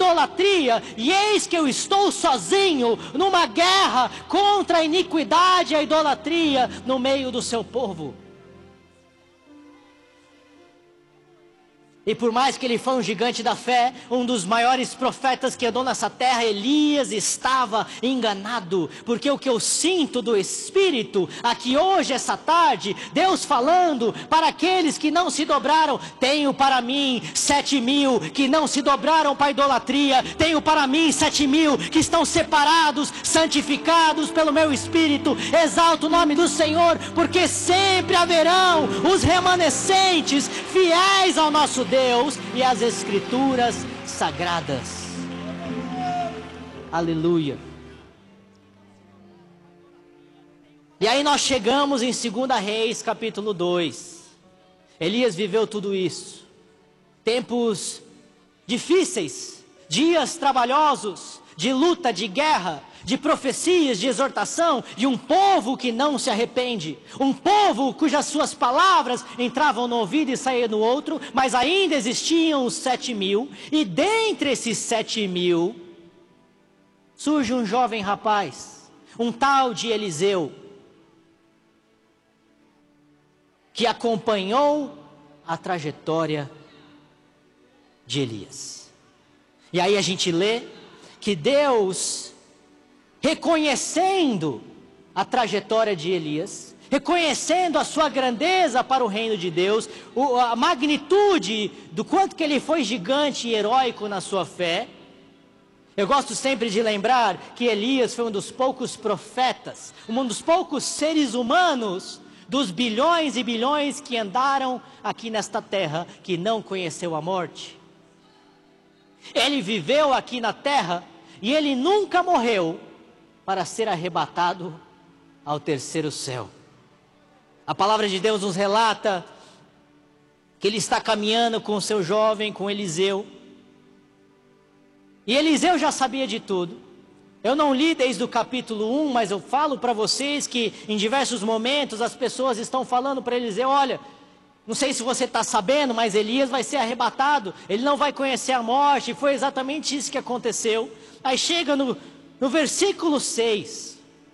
idolatria, e eis que eu estou sozinho numa guerra contra a iniquidade e a idolatria no meio do seu povo. E por mais que ele foi um gigante da fé, um dos maiores profetas que andou nessa terra, Elias estava enganado. Porque o que eu sinto do Espírito, aqui hoje, essa tarde, Deus falando para aqueles que não se dobraram: tenho para mim 7.000 que não se dobraram para a idolatria, tenho para mim 7.000 que estão separados, santificados pelo meu Espírito. Exalto o nome do Senhor, porque sempre haverão os remanescentes, fiéis ao nosso Deus e às Escrituras sagradas. Aleluia. E aí nós chegamos em 2 Reis capítulo 2. Elias viveu tudo isso. Tempos difíceis, dias trabalhosos, de luta, de guerra, de profecias, de exortação, e um povo que não se arrepende, um povo cujas suas palavras entravam no ouvido e saíam no outro, mas ainda existiam os 7.000, e dentre esses 7.000, surge um jovem rapaz, um tal de Eliseu, que acompanhou a trajetória de Elias. E aí a gente lê que Deus, reconhecendo a trajetória de Elias, reconhecendo a sua grandeza para o reino de Deus, a magnitude do quanto que ele foi gigante e heróico na sua fé. Eu gosto sempre de lembrar que Elias foi um dos poucos profetas, um dos poucos seres humanos, dos bilhões e bilhões que andaram aqui nesta terra, que não conheceu a morte. Ele viveu aqui na terra e ele nunca morreu para ser arrebatado ao terceiro céu. A palavra de Deus nos relata que ele está caminhando com o seu jovem, com Eliseu. E Eliseu já sabia de tudo. Eu não li desde o capítulo 1, mas eu falo para vocês que em diversos momentos as pessoas estão falando para Eliseu: olha, não sei se você está sabendo, mas Elias vai ser arrebatado, ele não vai conhecer a morte. E foi exatamente isso que aconteceu. Aí chega no versículo 6,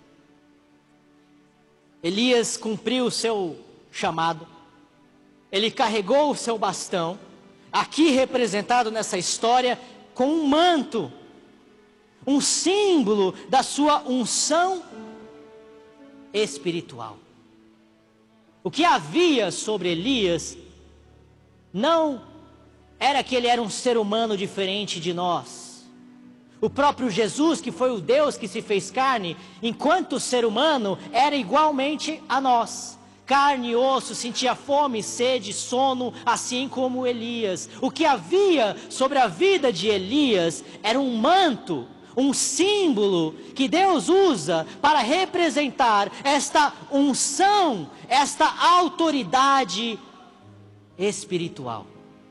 Elias cumpriu o seu chamado, ele carregou o seu bastão, aqui representado nessa história, com um manto, um símbolo da sua unção espiritual. O que havia sobre Elias não era que ele era um ser humano diferente de nós. O próprio Jesus, que foi o Deus que se fez carne, enquanto ser humano, era igualmente a nós. Carne e osso, sentia fome, sede, sono, assim como Elias. O que havia sobre a vida de Elias era um manto, um símbolo que Deus usa para representar esta unção, esta autoridade espiritual.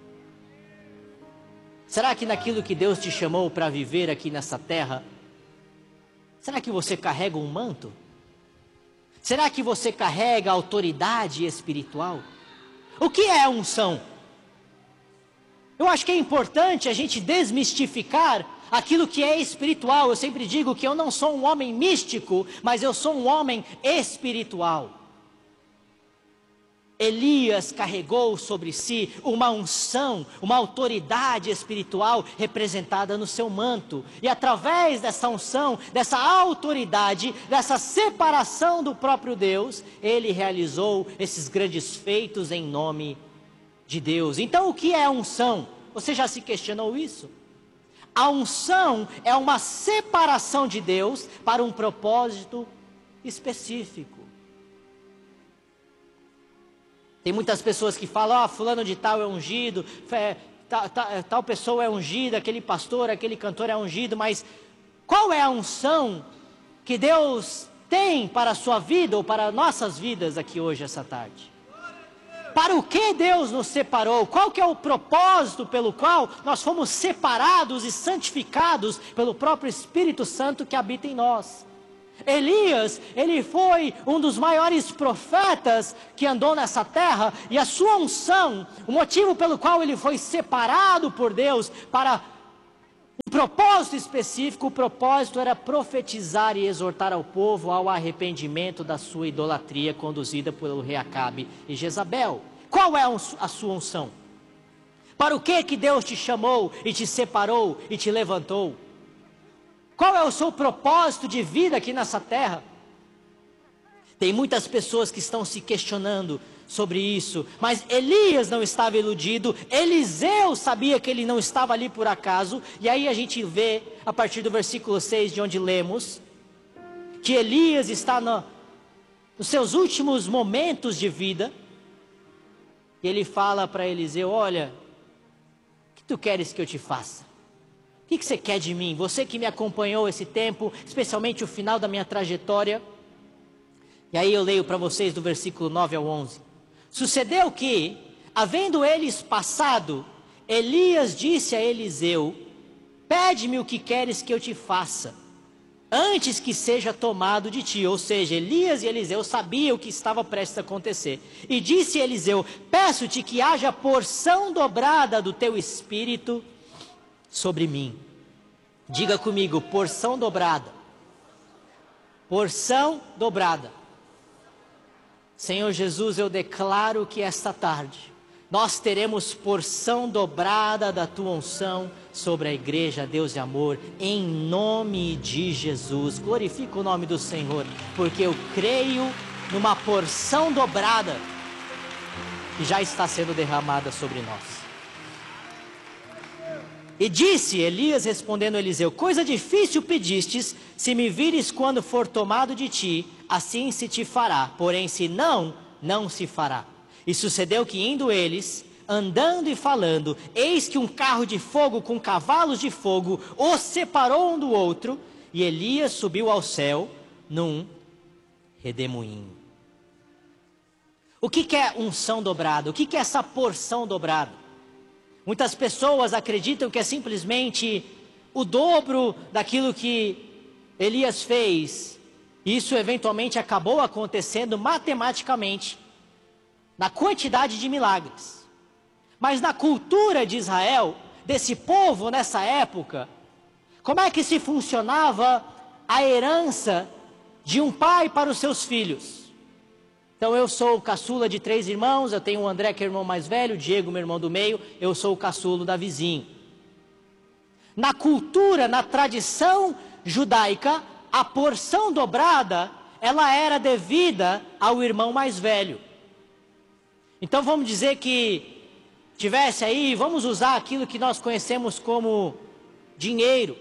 Será que naquilo que Deus te chamou para viver aqui nessa terra, será que você carrega um manto? Será que você carrega autoridade espiritual? O que é unção? Eu acho que é importante a gente desmistificar aquilo que é espiritual. Eu sempre digo que eu não sou um homem místico, mas eu sou um homem espiritual. Elias carregou sobre si uma unção, uma autoridade espiritual representada no seu manto. E através dessa unção, dessa autoridade, dessa separação do próprio Deus, ele realizou esses grandes feitos em nome de Deus. Então o que é unção? Você já se questionou isso? A unção é uma separação de Deus para um propósito específico. Tem muitas pessoas que falam: fulano de tal é ungido, tal pessoa é ungida, aquele pastor, aquele cantor é ungido. Mas qual é a unção que Deus tem para a sua vida ou para nossas vidas aqui hoje, essa tarde? Para o que Deus nos separou? Qual que é o propósito pelo qual nós fomos separados e santificados pelo próprio Espírito Santo que habita em nós? Elias, ele foi um dos maiores profetas que andou nessa terra, e a sua unção, o motivo pelo qual ele foi separado por Deus para um propósito específico. O propósito era profetizar e exortar ao povo ao arrependimento da sua idolatria conduzida pelo rei Acabe e Jezabel. Qual é a sua unção? Para o que Deus te chamou e te separou e te levantou? Qual é o seu propósito de vida aqui nessa terra? Tem muitas pessoas que estão se questionando sobre isso, mas Elias não estava iludido, Eliseu sabia que ele não estava ali por acaso, e aí a gente vê, a partir do versículo 6, de onde lemos, que Elias está nos seus últimos momentos de vida, e ele fala para Eliseu: olha, o que tu queres que eu te faça? O que você quer de mim? Você que me acompanhou esse tempo, especialmente o final da minha trajetória. E aí eu leio para vocês do versículo 9 ao 11. Sucedeu que, havendo eles passado, Elias disse a Eliseu: pede-me o que queres que eu te faça, antes que seja tomado de ti. Ou seja, Elias e Eliseu sabiam o que estava prestes a acontecer. E disse Eliseu: peço-te que haja porção dobrada do teu espírito sobre mim. Diga comigo: porção dobrada. Porção dobrada. Senhor Jesus, eu declaro que esta tarde nós teremos porção dobrada da tua unção sobre a igreja, Deus de amor, em nome de Jesus. Glorifica o nome do Senhor, porque eu creio numa porção dobrada que já está sendo derramada sobre nós. E disse Elias respondendo a Eliseu: coisa difícil pedistes, se me vires quando for tomado de ti, assim se te fará, porém se não, não se fará. E sucedeu que indo eles, andando e falando, eis que um carro de fogo com cavalos de fogo os separou um do outro, e Elias subiu ao céu num redemoinho. O que é unção dobrada? O que é essa porção dobrada? Muitas pessoas acreditam que é simplesmente o dobro daquilo que Elias fez. Isso eventualmente acabou acontecendo matematicamente, na quantidade de milagres. Mas na cultura de Israel, desse povo nessa época, como é que se funcionava a herança de um pai para os seus filhos? Então eu sou o caçula de 3 irmãos, eu tenho o André que é o irmão mais velho, o Diego meu irmão do meio, eu sou o caçulo da vizinha. Na cultura, na tradição judaica, a porção dobrada, ela era devida ao irmão mais velho. Então vamos dizer que tivesse aí, vamos usar aquilo que nós conhecemos como dinheiro.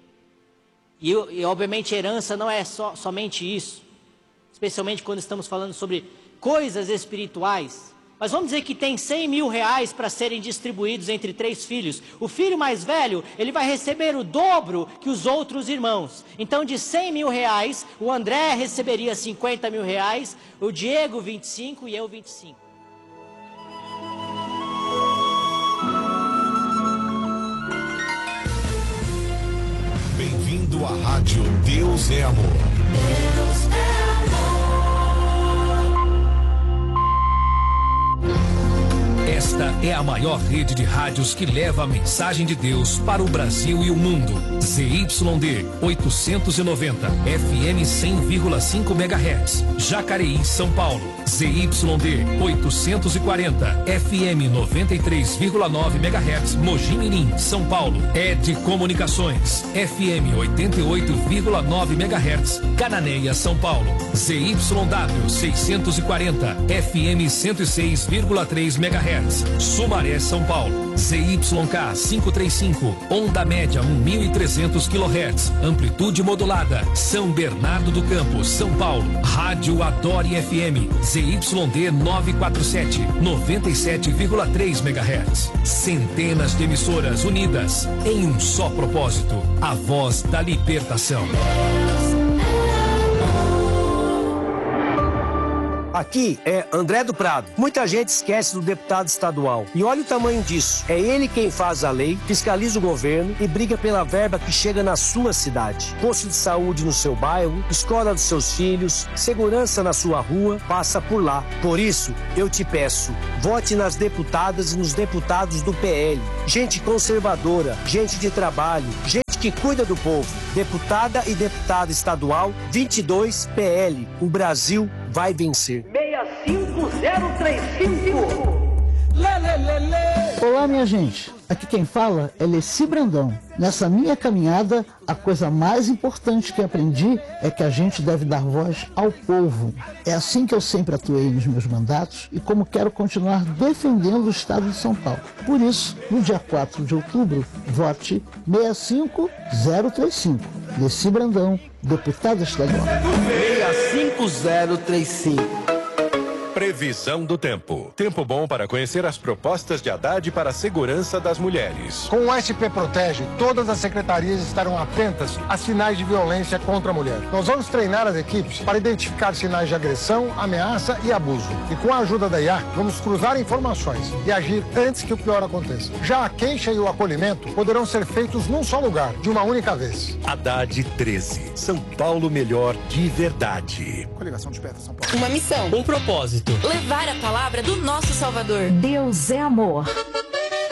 E obviamente herança não é somente isso. Especialmente quando estamos falando sobre coisas espirituais. Mas vamos dizer que tem 100 mil reais para serem distribuídos entre 3 filhos. O filho mais velho, ele vai receber o dobro que os outros irmãos. Então de 100 mil reais, o André receberia 50 mil reais, o Diego 25 e eu 25. Bem-vindo à Rádio Deus é Amor. Deus é amor. Esta é a maior rede de rádios que leva a mensagem de Deus para o Brasil e o mundo. ZYD 890, FM 100,5 MHz, Jacareí, São Paulo. ZYD 840, FM 93,9 MHz, Mogi Mirim, São Paulo. ED Comunicações, FM 88,9 MHz, Cananéia, São Paulo. ZYW 640, FM 106,3 MHz, Sumaré, São Paulo. ZYK 535, onda média 1.300 kHz, amplitude modulada, São Bernardo do Campo, São Paulo. Rádio Adore FM, ZYD 947, 97,3 MHz. Centenas de emissoras unidas em um só propósito: a voz da libertação. Aqui é André do Prado. Muita gente esquece do deputado estadual. E olha o tamanho disso. É ele quem faz a lei, fiscaliza o governo e briga pela verba que chega na sua cidade. Posto de saúde no seu bairro, escola dos seus filhos, segurança na sua rua, passa por lá. Por isso, eu te peço, vote nas deputadas e nos deputados do PL. Gente conservadora, gente de trabalho, gente que cuida do povo. Deputada e deputado estadual 22 PL. O Brasil vai vencer. 65035. Olá, minha gente. Aqui quem fala é Leci Brandão. Nessa minha caminhada, a coisa mais importante que aprendi é que a gente deve dar voz ao povo. É assim que eu sempre atuei nos meus mandatos e como quero continuar defendendo o Estado de São Paulo. Por isso, no dia 4 de outubro, vote 65035. Leci Brandão, deputada estadual. 65035. Previsão do tempo. Tempo bom para conhecer as propostas de Haddad para a segurança das mulheres. Com o SP Protege, todas as secretarias estarão atentas a sinais de violência contra a mulher. Nós vamos treinar as equipes para identificar sinais de agressão, ameaça e abuso. E com a ajuda da IA, vamos cruzar informações e agir antes que o pior aconteça. Já a queixa e o acolhimento poderão ser feitos num só lugar, de uma única vez. Haddad 13. São Paulo melhor de verdade. Coligação Desperta São Paulo. Uma missão. Um propósito. Levar a palavra do nosso Salvador. Deus é amor.